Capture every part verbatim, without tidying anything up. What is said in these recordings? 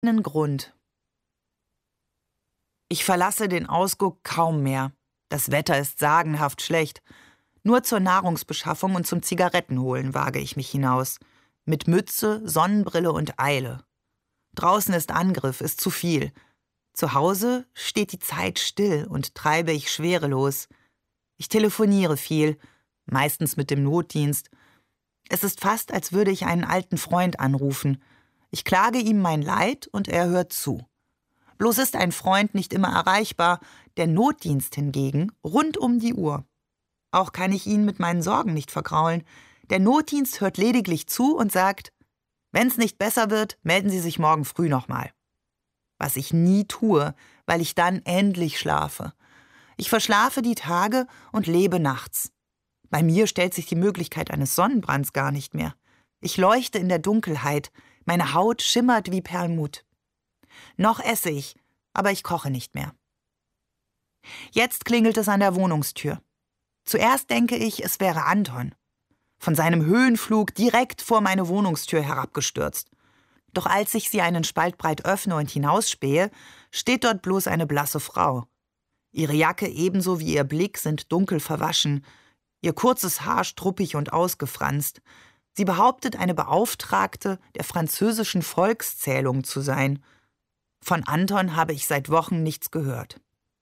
Einen Grund. Ich verlasse den Ausguck kaum mehr. Das Wetter ist sagenhaft schlecht. Nur zur Nahrungsbeschaffung und zum Zigarettenholen wage ich mich hinaus. Mit Mütze, Sonnenbrille und Eile. Draußen ist Angriff, ist zu viel. Zu Hause steht die Zeit still und treibe ich schwerelos. Ich telefoniere viel, meistens mit dem Notdienst. Es ist fast, als würde ich einen alten Freund anrufen. Ich klage ihm mein Leid und er hört zu. Bloß ist ein Freund nicht immer erreichbar, der Notdienst hingegen rund um die Uhr. Auch kann ich ihn mit meinen Sorgen nicht vergraulen. Der Notdienst hört lediglich zu und sagt, wenn's nicht besser wird, melden Sie sich morgen früh nochmal. Was ich nie tue, weil ich dann endlich schlafe. Ich verschlafe die Tage und lebe nachts. Bei mir stellt sich die Möglichkeit eines Sonnenbrands gar nicht mehr. Ich leuchte in der Dunkelheit, meine Haut schimmert wie Perlmutt. Noch esse ich, aber ich koche nicht mehr. Jetzt klingelt es an der Wohnungstür. Zuerst denke ich, es wäre Anton. Von seinem Höhenflug direkt vor meine Wohnungstür herabgestürzt. Doch als ich sie einen Spalt breit öffne und hinausspähe, steht dort bloß eine blasse Frau. Ihre Jacke ebenso wie ihr Blick sind dunkel verwaschen, ihr kurzes Haar struppig und ausgefranst. Sie behauptet, eine Beauftragte der französischen Volkszählung zu sein. Von Anton habe ich seit Wochen nichts gehört.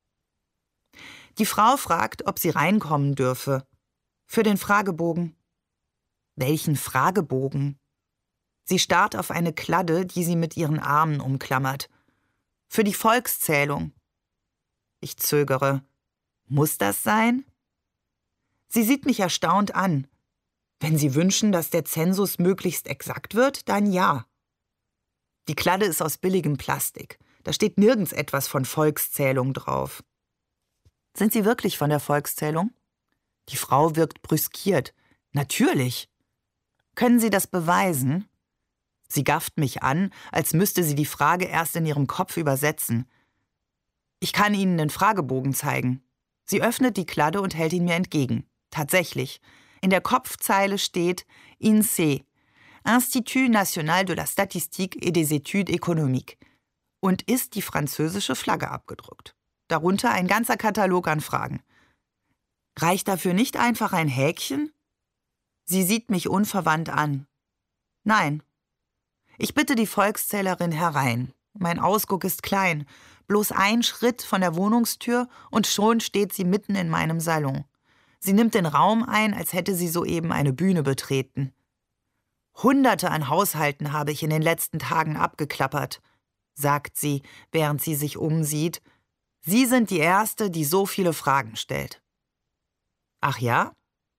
Die Frau fragt, ob sie reinkommen dürfe. Für den Fragebogen. Welchen Fragebogen? Sie starrt auf eine Kladde, die sie mit ihren Armen umklammert. Für die Volkszählung. Ich zögere. Muss das sein? Sie sieht mich erstaunt an. Wenn Sie wünschen, dass der Zensus möglichst exakt wird, dann ja. Die Kladde ist aus billigem Plastik. Da steht nirgends etwas von Volkszählung drauf. Sind Sie wirklich von der Volkszählung? Die Frau wirkt brüskiert. Natürlich. Können Sie das beweisen? Sie gafft mich an, als müsste sie die Frage erst in ihrem Kopf übersetzen. Ich kann Ihnen den Fragebogen zeigen. Sie öffnet die Kladde und hält ihn mir entgegen. Tatsächlich. In der Kopfzeile steht I N S E E, Institut National de la Statistique et des Études Économiques, und ist die französische Flagge abgedruckt. Darunter ein ganzer Katalog an Fragen. Reicht dafür nicht einfach ein Häkchen? Sie sieht mich unverwandt an. Nein. Ich bitte die Volkszählerin herein. Mein Ausguck ist klein, bloß ein Schritt von der Wohnungstür und schon steht sie mitten in meinem Salon. Sie nimmt den Raum ein, als hätte sie soeben eine Bühne betreten. Hunderte an Haushalten habe ich in den letzten Tagen abgeklappert, sagt sie, während sie sich umsieht. Sie sind die Erste, die so viele Fragen stellt. Ach ja?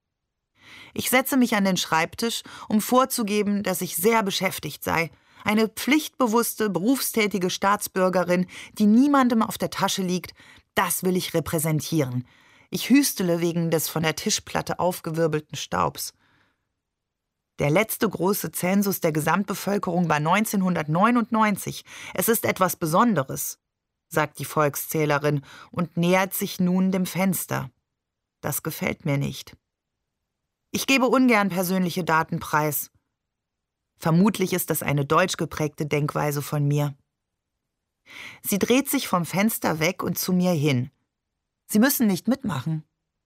Ich setze mich an den Schreibtisch, um vorzugeben, dass ich sehr beschäftigt sei. Eine pflichtbewusste, berufstätige Staatsbürgerin, die niemandem auf der Tasche liegt, das will ich repräsentieren. Ich hüstele wegen des von der Tischplatte aufgewirbelten Staubs. Der letzte große Zensus der Gesamtbevölkerung war neunzehnhundertneunundneunzig. Es ist etwas Besonderes, sagt die Volkszählerin und nähert sich nun dem Fenster. Das gefällt mir nicht. Ich gebe ungern persönliche Daten preis. Vermutlich ist das eine deutsch geprägte Denkweise von mir. Sie dreht sich vom Fenster weg und zu mir hin. Sie müssen nicht mitmachen.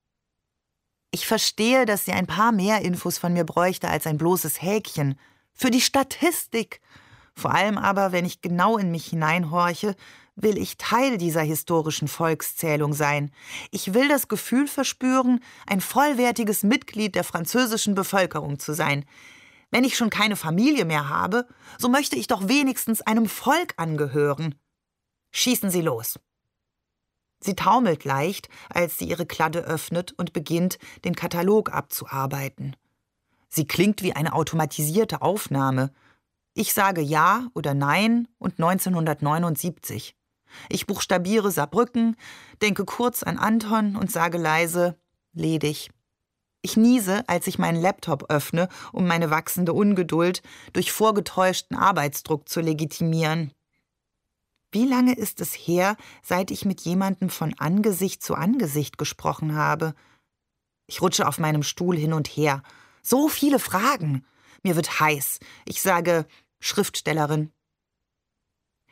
Ich verstehe, dass sie ein paar mehr Infos von mir bräuchte als ein bloßes Häkchen. Für die Statistik. Vor allem aber, wenn ich genau in mich hineinhorche, will ich Teil dieser historischen Volkszählung sein. Ich will das Gefühl verspüren, ein vollwertiges Mitglied der französischen Bevölkerung zu sein. Wenn ich schon keine Familie mehr habe, so möchte ich doch wenigstens einem Volk angehören. Schießen Sie los. Sie taumelt leicht, als sie ihre Kladde öffnet und beginnt, den Katalog abzuarbeiten. Sie klingt wie eine automatisierte Aufnahme. Ich sage Ja oder Nein und neunzehnhundertneunundsiebzig. Ich buchstabiere Saarbrücken, denke kurz an Anton und sage leise, ledig. Ich niese, als ich meinen Laptop öffne, um meine wachsende Ungeduld durch vorgetäuschten Arbeitsdruck zu legitimieren. Wie lange ist es her, seit ich mit jemandem von Angesicht zu Angesicht gesprochen habe? Ich rutsche auf meinem Stuhl hin und her. So viele Fragen. Mir wird heiß. Ich sage Schriftstellerin.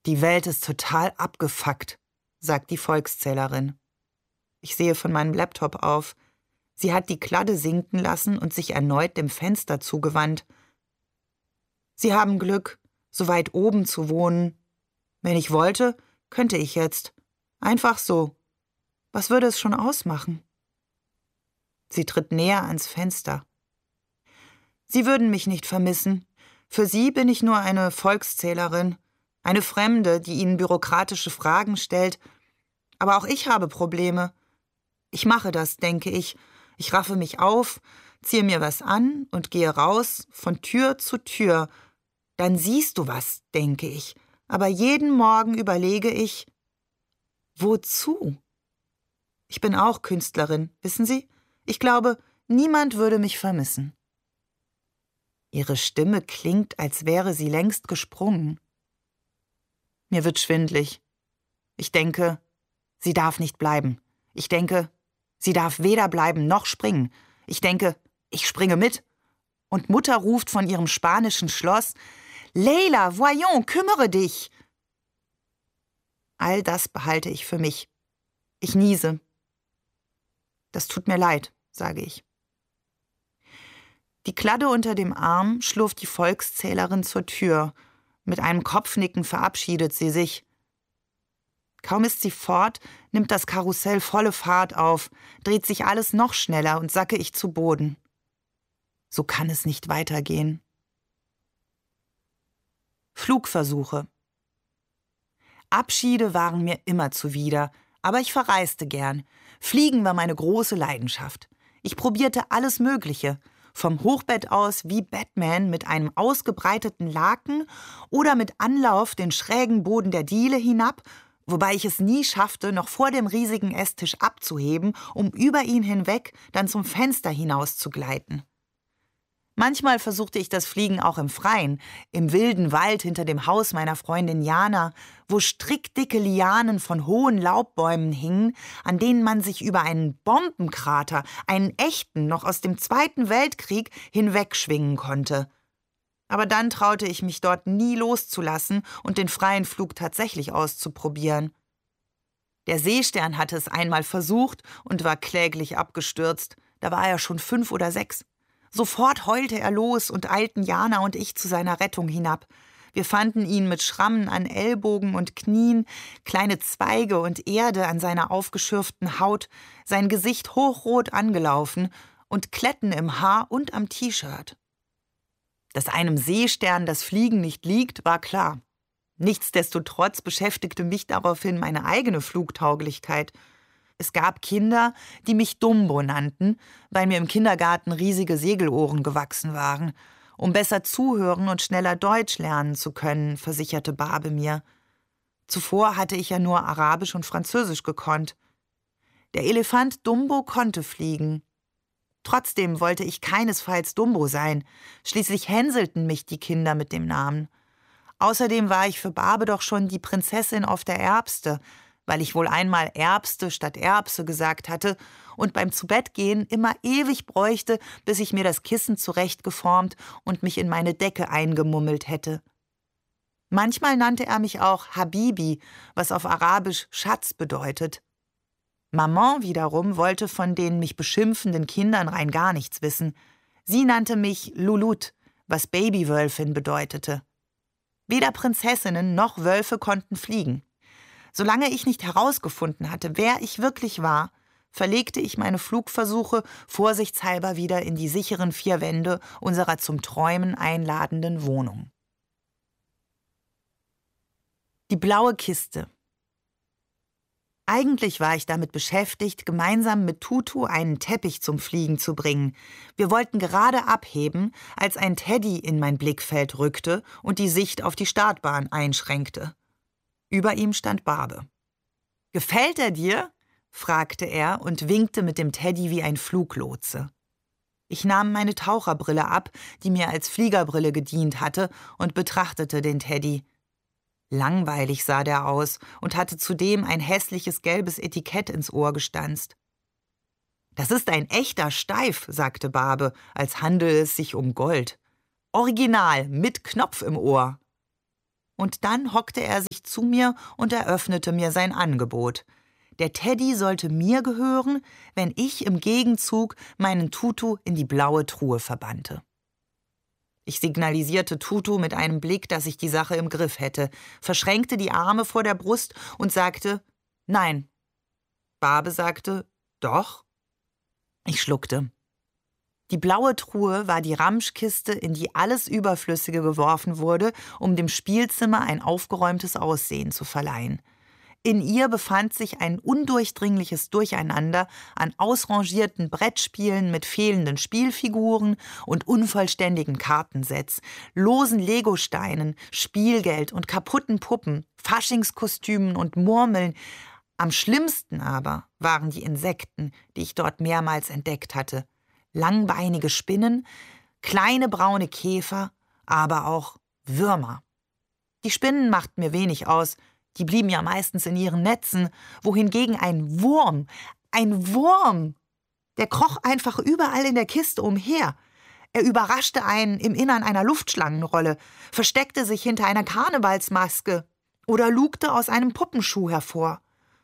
Die Welt ist total abgefuckt, sagt die Volkszählerin. Ich sehe von meinem Laptop auf. Sie hat die Kladde sinken lassen und sich erneut dem Fenster zugewandt. Sie haben Glück, so weit oben zu wohnen. Wenn ich wollte, könnte ich jetzt. Einfach so. Was würde es schon ausmachen? Sie tritt näher ans Fenster. Sie würden mich nicht vermissen. Für Sie bin ich nur eine Volkszählerin, eine Fremde, die Ihnen bürokratische Fragen stellt. Aber auch ich habe Probleme. Ich mache das, denke ich. Ich raffe mich auf, ziehe mir was an und gehe raus, von Tür zu Tür. Dann siehst du was, denke ich. Aber jeden Morgen überlege ich, wozu? Ich bin auch Künstlerin, wissen Sie? Ich glaube, niemand würde mich vermissen. Ihre Stimme klingt, als wäre sie längst gesprungen. Mir wird schwindlig. Ich denke, sie darf nicht bleiben. Ich denke, sie darf weder bleiben noch springen. Ich denke, ich springe mit. Und Mutter ruft von ihrem spanischen Schloss, »Leila, voyons, kümmere dich!« All das behalte ich für mich. Ich niese. Das tut mir leid, sage ich. Die Kladde unter dem Arm schlurft die Volkszählerin zur Tür. Mit einem Kopfnicken verabschiedet sie sich. Kaum ist sie fort, nimmt das Karussell volle Fahrt auf, dreht sich alles noch schneller und sacke ich zu Boden. So kann es nicht weitergehen. Flugversuche. Abschiede waren mir immer zuwider, aber ich verreiste gern. Fliegen war meine große Leidenschaft. Ich probierte alles Mögliche, vom Hochbett aus wie Batman mit einem ausgebreiteten Laken oder mit Anlauf den schrägen Boden der Diele hinab, wobei ich es nie schaffte, noch vor dem riesigen Esstisch abzuheben, um über ihn hinweg dann zum Fenster hinaus zu gleiten. Manchmal versuchte ich das Fliegen auch im Freien, im wilden Wald hinter dem Haus meiner Freundin Jana, wo strickdicke Lianen von hohen Laubbäumen hingen, an denen man sich über einen Bombenkrater, einen echten, noch aus dem Zweiten Weltkrieg, hinwegschwingen konnte. Aber dann traute ich mich dort nie loszulassen und den freien Flug tatsächlich auszuprobieren. Der Seestern hatte es einmal versucht und war kläglich abgestürzt. Da war er schon fünf oder sechs. Sofort heulte er los und eilten Jana und ich zu seiner Rettung hinab. Wir fanden ihn mit Schrammen an Ellbogen und Knien, kleine Zweige und Erde an seiner aufgeschürften Haut, sein Gesicht hochrot angelaufen und Kletten im Haar und am T-Shirt. Dass einem Seestern das Fliegen nicht liegt, war klar. Nichtsdestotrotz beschäftigte mich daraufhin meine eigene Flugtauglichkeit. Es gab Kinder, die mich Dumbo nannten, weil mir im Kindergarten riesige Segelohren gewachsen waren, um besser zuhören und schneller Deutsch lernen zu können, versicherte Barbe mir. Zuvor hatte ich ja nur Arabisch und Französisch gekonnt. Der Elefant Dumbo konnte fliegen. Trotzdem wollte ich keinesfalls Dumbo sein. Schließlich hänselten mich die Kinder mit dem Namen. Außerdem war ich für Barbe doch schon die Prinzessin auf der Erbste, weil ich wohl einmal Erbste statt Erbse gesagt hatte und beim Zubettgehen immer ewig bräuchte, bis ich mir das Kissen zurechtgeformt und mich in meine Decke eingemummelt hätte. Manchmal nannte er mich auch Habibi, was auf Arabisch Schatz bedeutet. Maman wiederum wollte von den mich beschimpfenden Kindern rein gar nichts wissen. Sie nannte mich Lulut, was Babywölfin bedeutete. Weder Prinzessinnen noch Wölfe konnten fliegen. Solange ich nicht herausgefunden hatte, wer ich wirklich war, verlegte ich meine Flugversuche vorsichtshalber wieder in die sicheren vier Wände unserer zum Träumen einladenden Wohnung. Die blaue Kiste. Eigentlich war ich damit beschäftigt, gemeinsam mit Tutu einen Teppich zum Fliegen zu bringen. Wir wollten gerade abheben, als ein Teddy in mein Blickfeld rückte und die Sicht auf die Startbahn einschränkte. Über ihm stand Barbe. »Gefällt er dir?« fragte er und winkte mit dem Teddy wie ein Fluglotse. Ich nahm meine Taucherbrille ab, die mir als Fliegerbrille gedient hatte, und betrachtete den Teddy. Langweilig sah der aus und hatte zudem ein hässliches gelbes Etikett ins Ohr gestanzt. »Das ist ein echter Steif«, sagte Barbe, als handele es sich um Gold. »Original, mit Knopf im Ohr.« und dann hockte er sich zu mir und eröffnete mir sein Angebot. Der Teddy sollte mir gehören, wenn ich im Gegenzug meinen Tutu in die blaue Truhe verbannte. Ich signalisierte Tutu mit einem Blick, dass ich die Sache im Griff hätte, verschränkte die Arme vor der Brust und sagte, »Nein.« Barbe sagte, »Doch.« Ich schluckte. Die blaue Truhe war die Ramschkiste, in die alles Überflüssige geworfen wurde, um dem Spielzimmer ein aufgeräumtes Aussehen zu verleihen. In ihr befand sich ein undurchdringliches Durcheinander an ausrangierten Brettspielen mit fehlenden Spielfiguren und unvollständigen Kartensets, losen Legosteinen, Spielgeld und kaputten Puppen, Faschingskostümen und Murmeln. Am schlimmsten aber waren die Insekten, die ich dort mehrmals entdeckt hatte. Langbeinige Spinnen, kleine braune Käfer, aber auch Würmer. Die Spinnen machten mir wenig aus, die blieben ja meistens in ihren Netzen, wohingegen ein Wurm, ein Wurm, der kroch einfach überall in der Kiste umher. Er überraschte einen im Innern einer Luftschlangenrolle, versteckte sich hinter einer Karnevalsmaske oder lugte aus einem Puppenschuh hervor.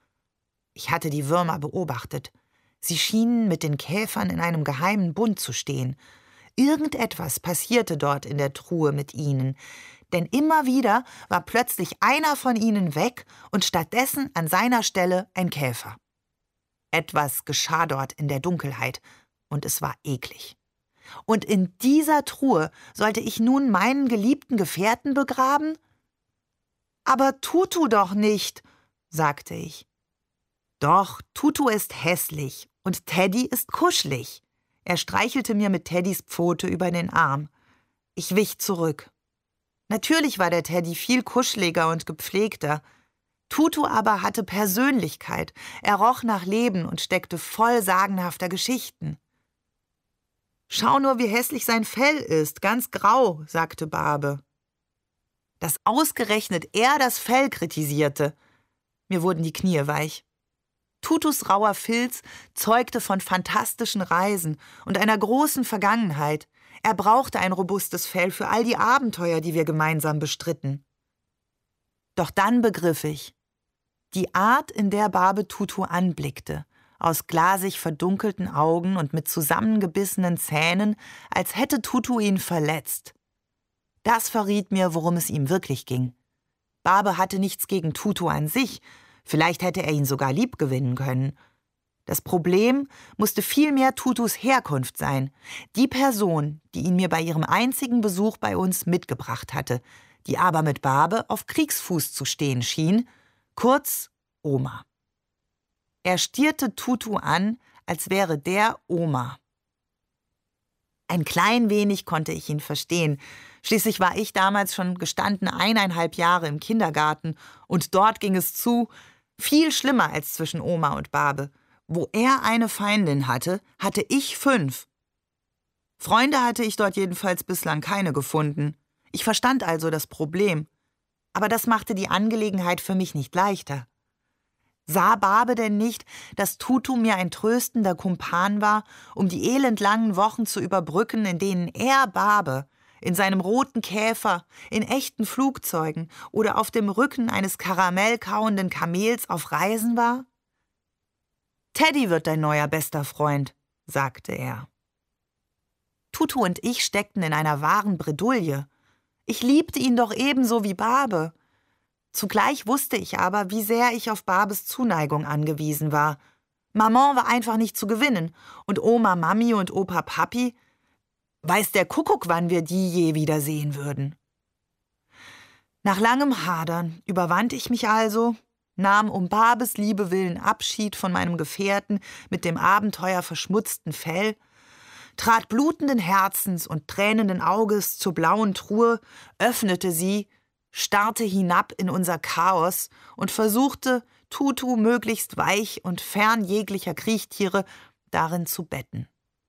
Ich hatte die Würmer beobachtet. Sie schienen mit den Käfern in einem geheimen Bund zu stehen. Irgendetwas passierte dort in der Truhe mit ihnen, denn immer wieder war plötzlich einer von ihnen weg und stattdessen an seiner Stelle ein Käfer. Etwas geschah dort in der Dunkelheit, und es war eklig. Und in dieser Truhe sollte ich nun meinen geliebten Gefährten begraben? »Aber Tutu doch nicht«, sagte ich. »Doch, Tutu ist hässlich und Teddy ist kuschelig.« Er streichelte mir mit Teddys Pfote über den Arm. Ich wich zurück. Natürlich war der Teddy viel kuscheliger und gepflegter. Tutu aber hatte Persönlichkeit, er roch nach Leben und steckte voll sagenhafter Geschichten. »Schau nur, wie hässlich sein Fell ist, ganz grau«, sagte Barbe. Dass ausgerechnet er das Fell kritisierte. Mir wurden die Knie weich. Tutus rauer Filz zeugte von fantastischen Reisen und einer großen Vergangenheit. Er brauchte ein robustes Fell für all die Abenteuer, die wir gemeinsam bestritten. Doch dann begriff ich, die Art, in der Barbe Tutu anblickte, aus glasig verdunkelten Augen und mit zusammengebissenen Zähnen, als hätte Tutu ihn verletzt. Das verriet mir, worum es ihm wirklich ging. Barbe hatte nichts gegen Tutu an sich, vielleicht hätte er ihn sogar liebgewinnen können. Das Problem musste vielmehr Tutus Herkunft sein, die Person, die ihn mir bei ihrem einzigen Besuch bei uns mitgebracht hatte, die aber mit Barbe auf Kriegsfuß zu stehen schien, kurz Oma. Er stierte Tutu an, als wäre der Oma. Ein klein wenig konnte ich ihn verstehen. Schließlich war ich damals schon gestanden eineinhalb Jahre im Kindergarten und dort ging es zu, viel schlimmer als zwischen Oma und Barbe. Wo er eine Feindin hatte, hatte ich fünf. Freunde hatte ich dort jedenfalls bislang keine gefunden. Ich verstand also das Problem. Aber das machte die Angelegenheit für mich nicht leichter. Sah Barbe denn nicht, dass Tutu mir ein tröstender Kumpan war, um die elendlangen Wochen zu überbrücken, in denen er, Barbe, in seinem roten Käfer, in echten Flugzeugen oder auf dem Rücken eines karamellkauenden Kamels auf Reisen war? »Teddy wird dein neuer bester Freund«, sagte er. Tutu und ich steckten in einer wahren Bredouille. Ich liebte ihn doch ebenso wie Barbe. Zugleich wusste ich aber, wie sehr ich auf Barbes Zuneigung angewiesen war. Maman war einfach nicht zu gewinnen und Oma Mami und Opa Papi, weiß der Kuckuck, wann wir die je wiedersehen würden. Nach langem Hadern überwand ich mich also, nahm um Barbes Liebe willen Abschied von meinem Gefährten mit dem Abenteuer verschmutzten Fell, trat blutenden Herzens und tränenden Auges zur blauen Truhe, öffnete sie, starrte hinab in unser Chaos und versuchte, Tutu möglichst weich und fern jeglicher Kriechtiere darin zu betten.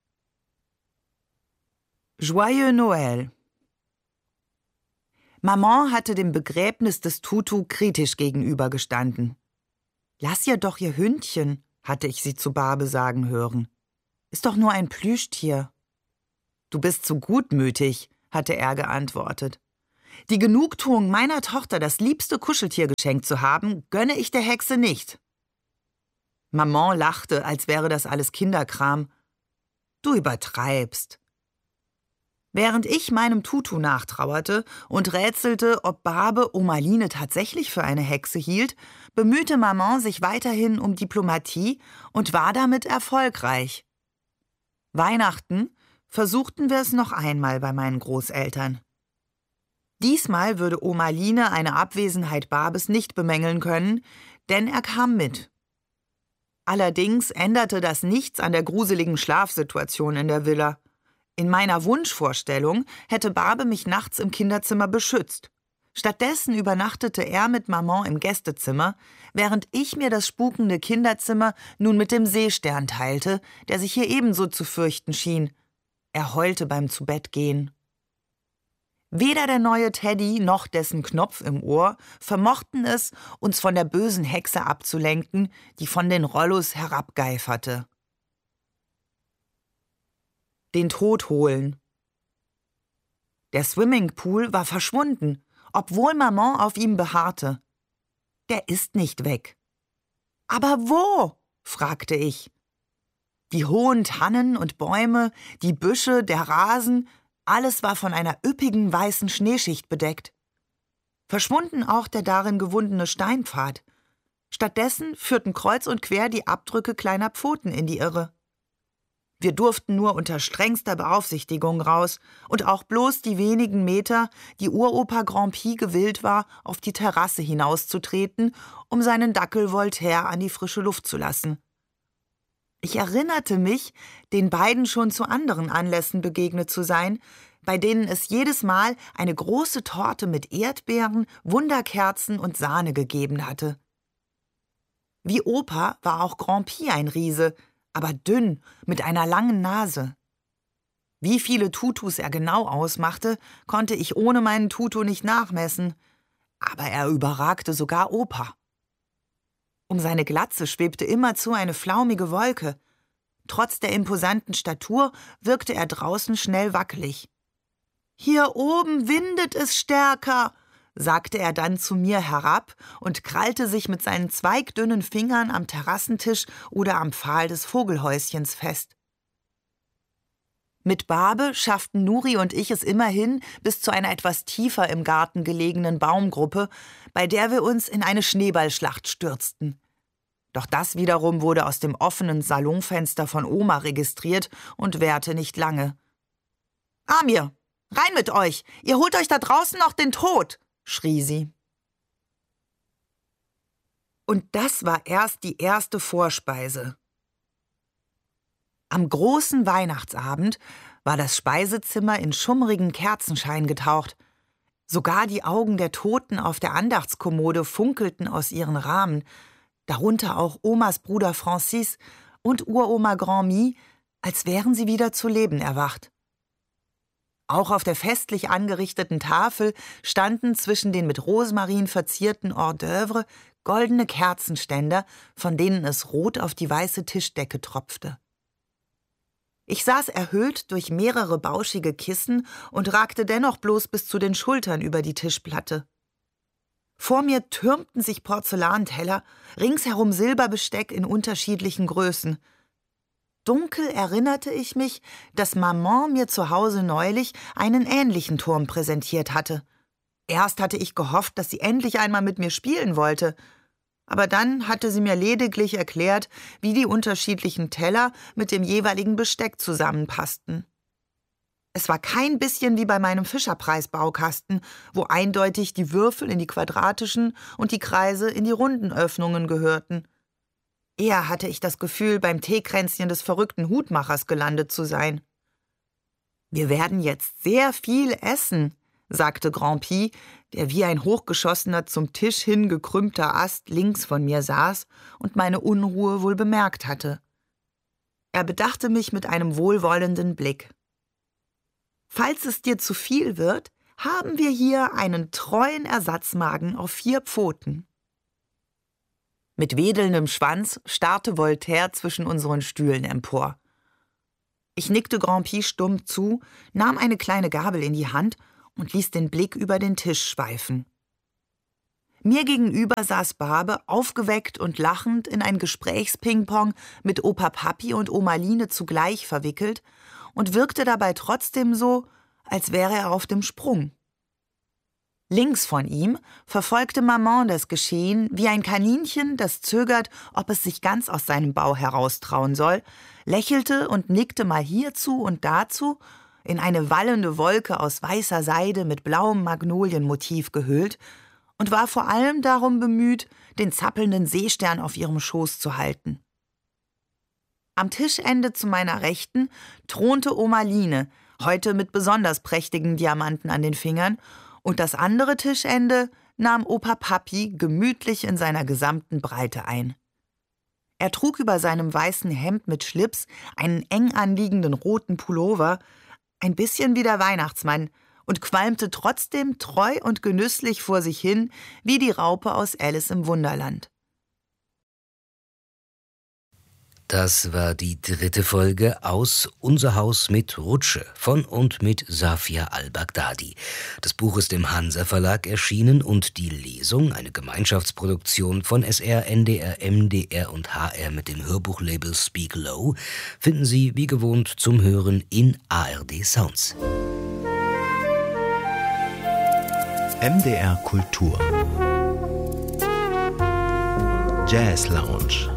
Joyeux Noël. Maman hatte dem Begräbnis des Tutu kritisch gegenübergestanden. »Lass ihr doch ihr Hündchen«, hatte ich sie zu Barbe sagen hören. »Ist doch nur ein Plüschtier.« »Du bist zu gutmütig«, hatte er geantwortet. Die Genugtuung meiner Tochter, das liebste Kuscheltier geschenkt zu haben, gönne ich der Hexe nicht. Maman lachte, als wäre das alles Kinderkram. Du übertreibst. Während ich meinem Tutu nachtrauerte und rätselte, ob Barbe Omaline tatsächlich für eine Hexe hielt, bemühte Maman sich weiterhin um Diplomatie und war damit erfolgreich. Weihnachten versuchten wir es noch einmal bei meinen Großeltern. Diesmal würde Omaline eine Abwesenheit Barbes nicht bemängeln können, denn er kam mit. Allerdings änderte das nichts an der gruseligen Schlafsituation in der Villa. In meiner Wunschvorstellung hätte Barbe mich nachts im Kinderzimmer beschützt. Stattdessen übernachtete er mit Maman im Gästezimmer, während ich mir das spukende Kinderzimmer nun mit dem Seestern teilte, der sich hier ebenso zu fürchten schien. Er heulte beim Zubettgehen. Weder der neue Teddy noch dessen Knopf im Ohr vermochten es, uns von der bösen Hexe abzulenken, die von den Rollos herabgeiferte. Den Tod holen. Der Swimmingpool war verschwunden, obwohl Maman auf ihm beharrte. Der ist nicht weg. Aber wo? Fragte ich. Die hohen Tannen und Bäume, die Büsche, der Rasen, alles war von einer üppigen weißen Schneeschicht bedeckt. Verschwunden auch der darin gewundene Steinpfad. Stattdessen führten kreuz und quer die Abdrücke kleiner Pfoten in die Irre. Wir durften nur unter strengster Beaufsichtigung raus und auch bloß die wenigen Meter, die Uropa Grand'Pie gewillt war, auf die Terrasse hinauszutreten, um seinen Dackel Voltaire an die frische Luft zu lassen. Ich erinnerte mich, den beiden schon zu anderen Anlässen begegnet zu sein, bei denen es jedes Mal eine große Torte mit Erdbeeren, Wunderkerzen und Sahne gegeben hatte. Wie Opa war auch Grand'Pie ein Riese, aber dünn, mit einer langen Nase. Wie viele Tutus er genau ausmachte, konnte ich ohne meinen Tutu nicht nachmessen, aber er überragte sogar Opa. Um seine Glatze schwebte immerzu eine flaumige Wolke. Trotz der imposanten Statur wirkte er draußen schnell wackelig. »Hier oben windet es stärker«, sagte er dann zu mir herab und krallte sich mit seinen zweigdünnen Fingern am Terrassentisch oder am Pfahl des Vogelhäuschens fest. Mit Barbe schafften Nuri und ich es immerhin bis zu einer etwas tiefer im Garten gelegenen Baumgruppe, bei der wir uns in eine Schneeballschlacht stürzten. Doch das wiederum wurde aus dem offenen Salonfenster von Oma registriert und währte nicht lange. »Amir, rein mit euch! Ihr holt euch da draußen noch den Tod!« schrie sie. Und das war erst die erste Vorspeise. Am großen Weihnachtsabend war das Speisezimmer in schummrigen Kerzenschein getaucht. Sogar die Augen der Toten auf der Andachtskommode funkelten aus ihren Rahmen, darunter auch Omas Bruder Francis und Uroma Grand'Mie, als wären sie wieder zu Leben erwacht. Auch auf der festlich angerichteten Tafel standen zwischen den mit Rosmarin verzierten Hors d'oeuvre goldene Kerzenständer, von denen es rot auf die weiße Tischdecke tropfte. Ich saß erhöht durch mehrere bauschige Kissen und ragte dennoch bloß bis zu den Schultern über die Tischplatte. Vor mir türmten sich Porzellanteller, ringsherum Silberbesteck in unterschiedlichen Größen. Dunkel erinnerte ich mich, dass Maman mir zu Hause neulich einen ähnlichen Turm präsentiert hatte. Erst hatte ich gehofft, dass sie endlich einmal mit mir spielen wollte. Aber dann hatte sie mir lediglich erklärt, wie die unterschiedlichen Teller mit dem jeweiligen Besteck zusammenpassten. Es war kein bisschen wie bei meinem Fischerpreis-Baukasten, wo eindeutig die Würfel in die quadratischen und die Kreise in die runden Öffnungen gehörten. Eher hatte ich das Gefühl, beim Teekränzchen des verrückten Hutmachers gelandet zu sein. »Wir werden jetzt sehr viel essen«, sagte Grand'Pie, der wie ein hochgeschossener, zum Tisch hin gekrümmter Ast links von mir saß und meine Unruhe wohl bemerkt hatte. Er bedachte mich mit einem wohlwollenden Blick. »Falls es dir zu viel wird, haben wir hier einen treuen Ersatzmagen auf vier Pfoten.« Mit wedelndem Schwanz starrte Voltaire zwischen unseren Stühlen empor. Ich nickte Grand'Pie stumm zu, nahm eine kleine Gabel in die Hand und ließ den Blick über den Tisch schweifen. Mir gegenüber saß Barbe, aufgeweckt und lachend, in ein Gesprächspingpong mit Opa Papi und Oma Line zugleich verwickelt und wirkte dabei trotzdem so, als wäre er auf dem Sprung. Links von ihm verfolgte Maman das Geschehen wie ein Kaninchen, das zögert, ob es sich ganz aus seinem Bau heraustrauen soll, lächelte und nickte mal hierzu und dazu, in eine wallende Wolke aus weißer Seide mit blauem Magnolienmotiv gehüllt, und war vor allem darum bemüht, den zappelnden Seestern auf ihrem Schoß zu halten. Am Tischende zu meiner Rechten thronte Oma Line, heute mit besonders prächtigen Diamanten an den Fingern, und das andere Tischende nahm Opa Papi gemütlich in seiner gesamten Breite ein. Er trug über seinem weißen Hemd mit Schlips einen eng anliegenden roten Pullover, ein bisschen wie der Weihnachtsmann, und qualmte trotzdem treu und genüsslich vor sich hin, wie die Raupe aus Alice im Wunderland. Das war die dritte Folge aus Unser Haus mit Rutsche von und mit Safia al-Baghdadi. Das Buch ist im Hansa Verlag erschienen und die Lesung, eine Gemeinschaftsproduktion von S R, N D R, M D R und H R mit dem Hörbuchlabel Speak Low, finden Sie wie gewohnt zum Hören in A R D Sounds. M D R Kultur Jazz Lounge